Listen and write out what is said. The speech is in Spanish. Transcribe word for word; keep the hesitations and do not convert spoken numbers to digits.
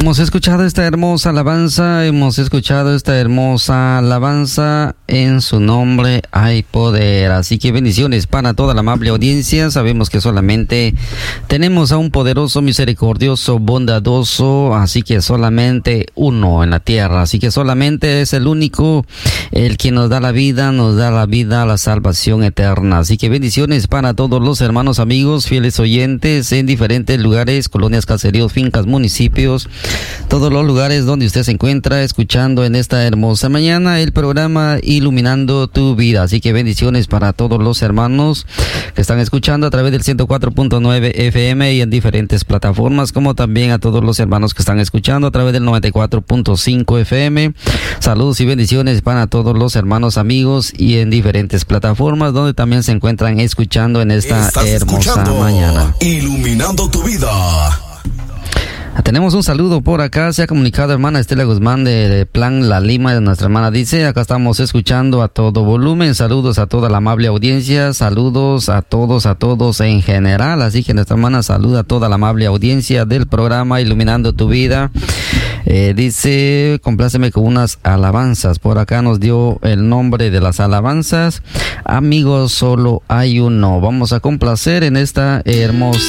Hemos escuchado esta hermosa alabanza, hemos escuchado esta hermosa alabanza, en su nombre hay poder. Así que bendiciones para toda la amable audiencia. Sabemos que solamente tenemos a un poderoso, misericordioso, bondadoso, así que solamente uno en la tierra. Así que solamente es el único, el que nos da la vida, nos da la vida, la salvación eterna. Así que bendiciones para todos los hermanos, amigos, fieles oyentes en diferentes lugares, colonias, caseríos, fincas, municipios, todos los lugares donde usted se encuentra escuchando en esta hermosa mañana el programa Iluminando tu Vida. Así que bendiciones para todos los hermanos que están escuchando a través del ciento cuatro punto nueve F M y en diferentes plataformas, como también a todos los hermanos que están escuchando a través del noventa y cuatro punto cinco F M. Saludos y bendiciones para todos los hermanos, amigos y en diferentes plataformas donde también se encuentran escuchando en esta Estás hermosa mañana. Iluminando tu Vida. Tenemos un saludo por acá, se ha comunicado hermana Estela Guzmán de, de Plan La Lima, de nuestra hermana, dice, acá estamos escuchando a todo volumen, saludos a toda la amable audiencia, saludos a todos, a todos en general, así que nuestra hermana saluda a toda la amable audiencia del programa Iluminando tu Vida. Eh, dice, compláceme con unas alabanzas, por acá nos dio el nombre de las alabanzas, amigos, solo hay uno. Vamos a complacer en esta hermosa